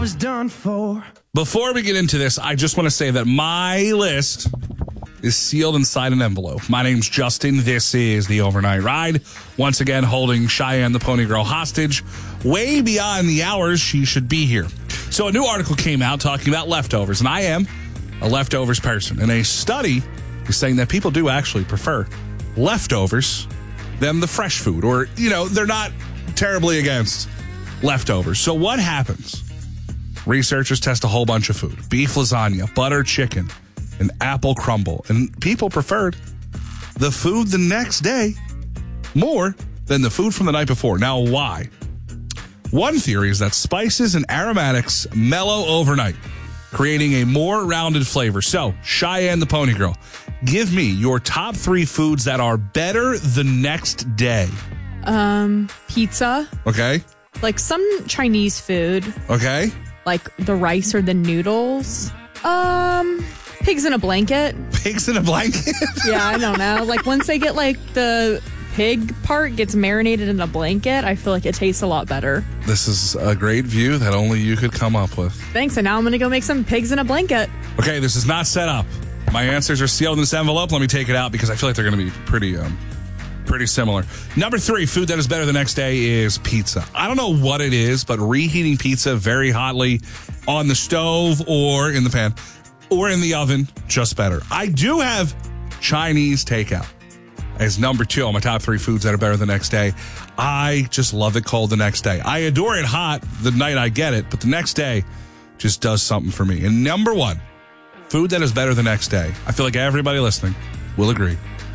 was done for. Before we get into this, I just want to say that my list is sealed inside an envelope. My name's Justin. This is the Overnight Ride. Once again, holding Cheyenne the Pony Girl hostage way beyond the hours she should be here. So a new article came out talking about leftovers, and I am a leftovers person. And a study is saying that people do actually prefer leftovers than the fresh food. Or, they're not terribly against leftovers. So what happens? Researchers test a whole bunch of food. Beef lasagna, butter chicken, an apple crumble. And people preferred the food the next day more than the food from the night before. Now, why? One theory is that spices and aromatics mellow overnight, creating a more rounded flavor. So, Cheyenne the Pony Girl, give me your top 3 foods that are better the next day. Pizza. Okay. Like some Chinese food. Okay. Like the rice or the noodles. Pigs in a blanket. Pigs in a blanket? Yeah, I don't know. Like once they get like the pig part gets marinated in a blanket, I feel like it tastes a lot better. This is a great view that only you could come up with. Thanks, and now I'm going to go make some pigs in a blanket. Okay, this is not set up. My answers are sealed in this envelope. Let me take it out because I feel like they're going to be pretty similar. Number 3, food that is better the next day is pizza. I don't know what it is, but reheating pizza very hotly on the stove or in the pan or in the oven, just better. I do have Chinese takeout as number 2 on my top 3 foods that are better the next day. I just love it cold the next day. I adore it hot the night I get it, but the next day just does something for me. And number 1, food that is better the next day, I feel like everybody listening will agree,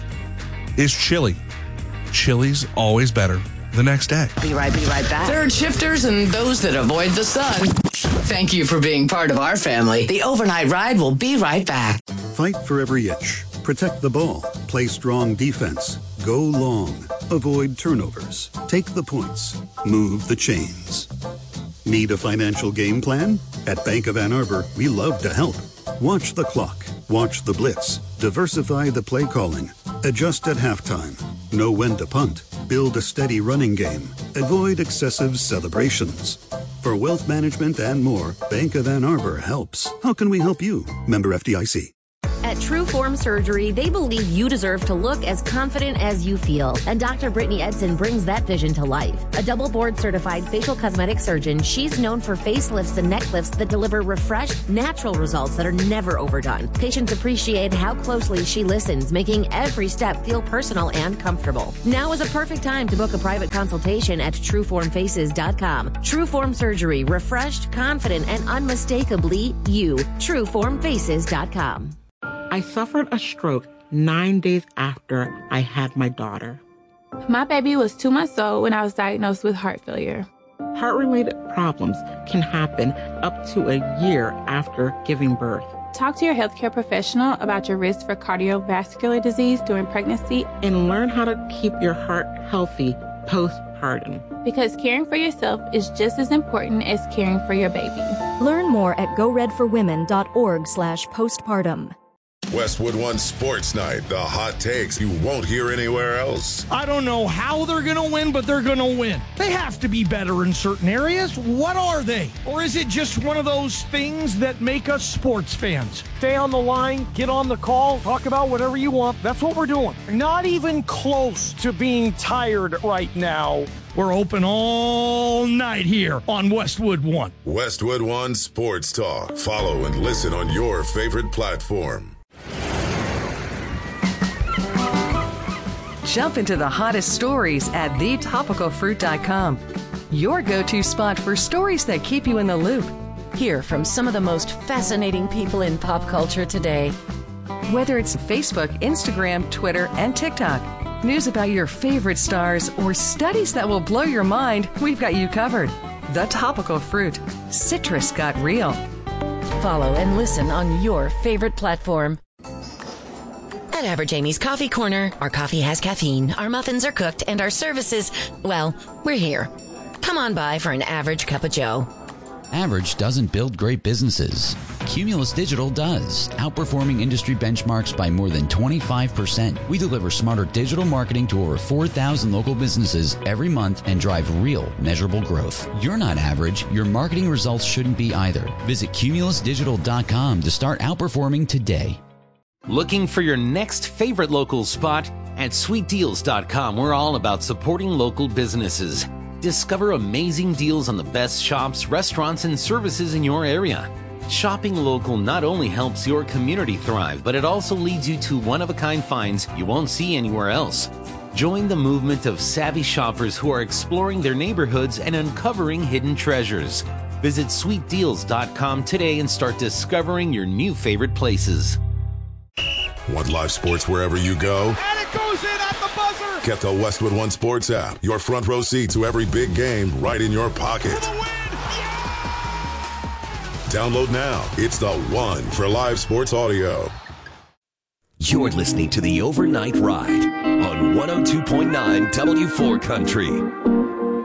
is chili. Chili's always better the next day. Be right back. Third shifters and those that avoid the sun. Thank you for being part of our family. The Overnight Ride will be right back. Fight for every inch. Protect the ball. Play strong defense. Go long. Avoid turnovers. Take the points. Move the chains. Need a financial game plan? At Bank of Ann Arbor, we love to help. Watch the clock. Watch the blitz. Diversify the play calling. Adjust at halftime. Know when to punt. Build a steady running game. Avoid excessive celebrations. For wealth management and more, Bank of Ann Arbor helps. How can we help you? Member FDIC. At Trueform Surgery, they believe you deserve to look as confident as you feel. And Dr. Brittany Edson brings that vision to life. A double board certified facial cosmetic surgeon, she's known for facelifts and neck lifts that deliver refreshed, natural results that are never overdone. Patients appreciate how closely she listens, making every step feel personal and comfortable. Now is a perfect time to book a private consultation at TrueformFaces.com. Trueform Surgery, refreshed, confident, and unmistakably you. TrueformFaces.com. I suffered a stroke 9 days after I had my daughter. My baby was 2 months old when I was diagnosed with heart failure. Heart-related problems can happen up to a year after giving birth. Talk to your healthcare professional about your risk for cardiovascular disease during pregnancy and learn how to keep your heart healthy postpartum. Because caring for yourself is just as important as caring for your baby. Learn more at goredforwomen.org/postpartum. Westwood One Sports Night, the hot takes you won't hear anywhere else. I don't know how they're going to win, but they're going to win. They have to be better in certain areas. What are they? Or is it just one of those things that make us sports fans? Stay on the line, get on the call, talk about whatever you want. That's what we're doing. Not even close to being tired right now. We're open all night here on Westwood One. Westwood One Sports Talk. Follow and listen on your favorite platform. Jump into the hottest stories at thetopicalfruit.com. Your go-to spot for stories that keep you in the loop. Hear from some of the most fascinating people in pop culture today. Whether it's Facebook, Instagram, Twitter, and TikTok, news about your favorite stars, or studies that will blow your mind, we've got you covered. The Topical Fruit. Citrus got real. Follow and listen on your favorite platform. At Average Amy's Coffee Corner, our coffee has caffeine, our muffins are cooked, and our services, well, we're here. Come on by for an average cup of joe. Average doesn't build great businesses. Cumulus Digital does, outperforming industry benchmarks by more than 25%. We deliver smarter digital marketing to over 4,000 local businesses every month and drive real, measurable growth. You're not average. Your marketing results shouldn't be either. Visit cumulusdigital.com to start outperforming today. Looking for your next favorite local spot? At sweetdeals.com, we're all about supporting local businesses. Discover amazing deals on the best shops, restaurants, and services in your area. Shopping local not only helps your community thrive, but it also leads you to one-of-a-kind finds you won't see anywhere else. Join the movement of savvy shoppers who are exploring their neighborhoods and uncovering hidden treasures. Visit sweetdeals.com today and start discovering your new favorite places. Want live sports wherever you go? And it goes in at the buzzer! Get the Westwood One Sports app. Your front row seat to every big game right in your pocket. For the win! Yeah! Download now. It's the one for live sports audio. You're listening to the Overnight Ride on 102.9 W4 Country.